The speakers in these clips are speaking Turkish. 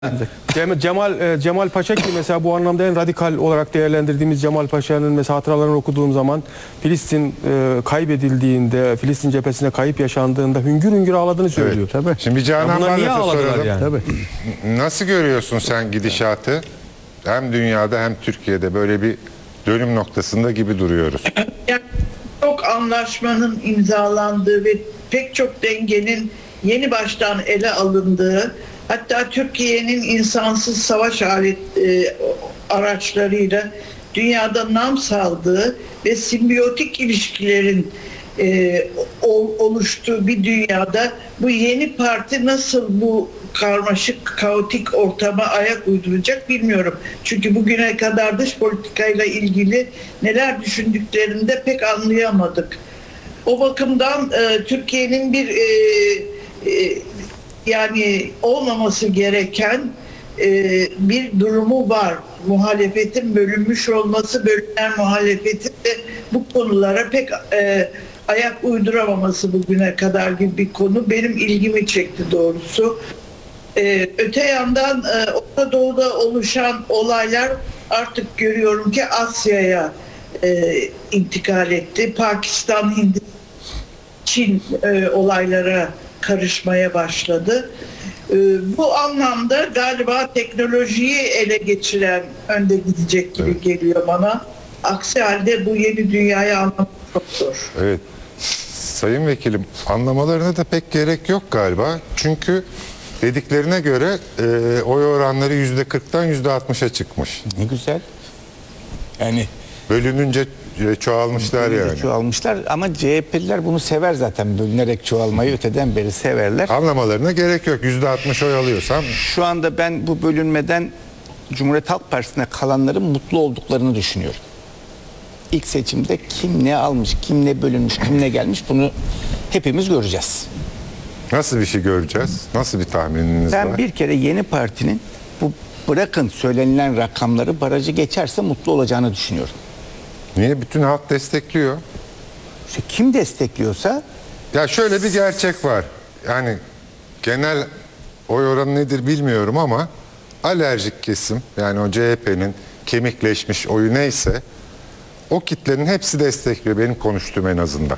Cemal Paşa ki mesela bu anlamda en radikal olarak değerlendirdiğimiz Cemal Paşa'nın mesela hatıralarını okuduğum zaman Filistin kaybedildiğinde, Filistin cephesine kayıp yaşandığında hüngür hüngür ağladığını söylüyor. Evet, tabii. Şimdi bir Canan Bunlar niye Barlas'a ağladılar soralım. yani? Tabii. Nasıl görüyorsun sen gidişatı? Hem dünyada hem Türkiye'de böyle bir dönüm noktasında gibi duruyoruz. Yani çok anlaşmanın imzalandığı ve pek çok dengenin yeni baştan ele alındığı, hatta Türkiye'nin insansız savaş araçlarıyla dünyada nam saldığı ve simbiyotik ilişkilerin oluştuğu bir dünyada bu yeni parti nasıl bu karmaşık, kaotik ortama ayak uyduracak bilmiyorum. Çünkü bugüne kadar dış politikayla ilgili neler düşündüklerini de pek anlayamadık. O bakımdan Türkiye'nin bir yani olmaması gereken bir durumu var. Muhalefetin bölünmüş olması, bölünen muhalefetin de bu konulara pek ayak uyduramaması bugüne kadar gibi bir konu benim ilgimi çekti doğrusu. Öte yandan Orta Doğu'da oluşan olaylar artık görüyorum ki Asya'ya intikal etti. Pakistan, Hindistan, Çin olaylara karışmaya başladı. Bu anlamda galiba teknolojiyi ele geçiren önde gidecek gibi geliyor bana. Aksi halde bu yeni dünyayı anlamak çok zor. Evet. Sayın Vekilim, anlamalarına da pek gerek yok galiba. Çünkü dediklerine göre oy oranları %40'tan %60'a çıkmış. Ne güzel. Yani Bölününce çoğalmışlar yani. çoğalmışlar ama CHP'liler bunu sever zaten, bölünerek çoğalmayı öteden beri severler. Anlamalarına gerek yok. %60 oy alıyorsam Şu anda ben bu bölünmeden Cumhuriyet Halk Partisi'ne kalanların mutlu olduklarını düşünüyorum. İlk seçimde kim ne almış, kim ne bölünmüş, kim ne gelmiş bunu hepimiz göreceğiz. nasıl bir şey göreceğiz? Nasıl bir tahmininiz Ben var? bir kere yeni partinin bu bırakın söylenilen rakamları barajı geçerse mutlu olacağını düşünüyorum. Niye? Bütün halk destekliyor. İşte kim destekliyorsa Ya şöyle bir gerçek var. Yani genel oy oranı nedir bilmiyorum ama alerjik kesim, yani o CHP'nin kemikleşmiş oyu neyse o kitlenin hepsi destekliyor, benim konuştuğum en azından.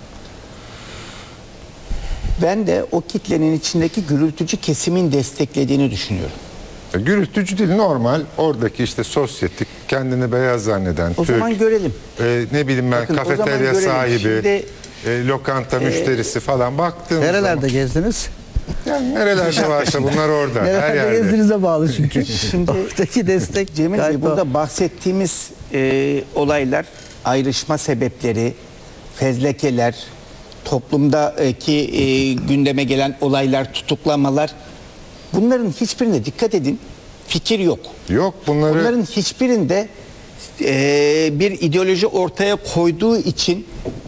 ben de o kitlenin içindeki gürültücü kesimin desteklediğini düşünüyorum. Gürültücü değil, normal oradaki işte sosyetik, kendini beyaz zanneden O Türk, zaman görelim. ne bileyim ben, Bakın, o zaman kafeterya görelim. sahibi, Şimdi, lokanta müşterisi falan baktığımız Nerelerde zaman, gezdiniz? yani nerelerde varsa bunlar orada, her Nerelerde yerde. gezdiğinize bağlı çünkü. Şimdi Oradaki destek Cemil Bey, galiba. burada bahsettiğimiz olaylar, ayrışma sebepleri, fezlekeler, toplumdaki gündeme gelen olaylar, tutuklamalar, bunların hiçbirine dikkat edin, fikir yok. Yok, Bunların hiçbirinde bir ideoloji ortaya koyduğu için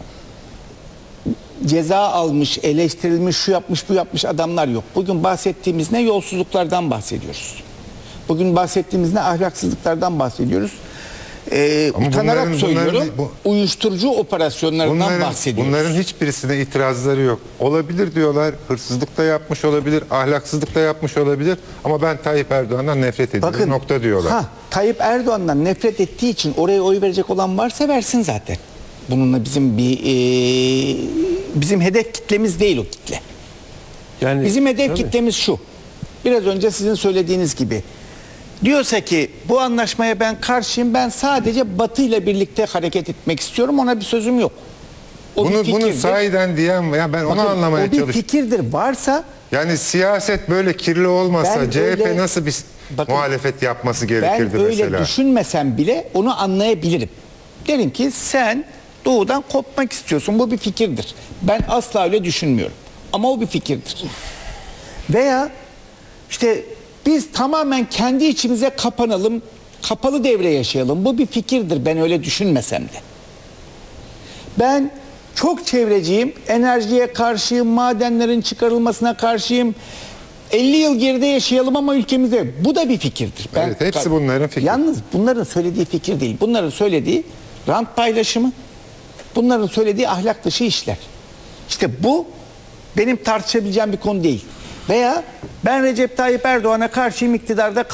ceza almış, eleştirilmiş, şu yapmış, bu yapmış adamlar yok. Bugün bahsettiğimiz ne? Yolsuzluklardan bahsediyoruz. Bugün bahsettiğimiz ne? Ahlaksızlıklardan bahsediyoruz. Ama Utanarak söylüyorum, bu- uyuşturucu operasyonlarından bahsediyoruz. Bunların hiçbirisine itirazları yok. Olabilir diyorlar, hırsızlık da yapmış olabilir, ahlaksızlık da yapmış olabilir ama ben Tayyip Erdoğan'dan nefret ediyorum, nokta diyorlar. Tayyip Erdoğan'dan nefret ettiği için oraya oy verecek olan varsa versin zaten. Bununla bizim hedef kitlemiz değil o kitle. Yani Bizim hedef tabii. kitlemiz şu. Biraz önce sizin söylediğiniz gibi. Diyorsa ki bu anlaşmaya ben karşıyım. Ben sadece Batı ile birlikte hareket etmek istiyorum. Ona bir sözüm yok. O bir Bunu fikirdir. sahiden diyen, ya ben onu Bakın, anlamaya o bir çalışıyorum. fikirdir. Varsa Yani siyaset böyle kirli olmasa Ben CHP öyle- nasıl bir Bakın, muhalefet yapması ben gerekirdi öyle mesela? düşünmesem bile onu anlayabilirim. Derim ki sen doğudan kopmak istiyorsun. Bu bir fikirdir. Ben asla öyle düşünmüyorum. Ama o bir fikirdir. Veya işte biz tamamen kendi içimize kapanalım, kapalı devre yaşayalım. Bu bir fikirdir, ben öyle düşünmesem de. Ben çok çevreciyim, enerjiye karşıyım, madenlerin çıkarılmasına karşıyım. 50 yıl geride yaşayalım ama ülkemizde. Bu da bir fikirdir. Evet, hepsi bunların fikri. Yalnız bunların söylediği fikir değil. Bunların söylediği rant paylaşımı, bunların söylediği ahlak dışı işler. İşte bu benim tartışabileceğim bir konu değil. Veya ben Recep Tayyip Erdoğan'a karşıyım, iktidarda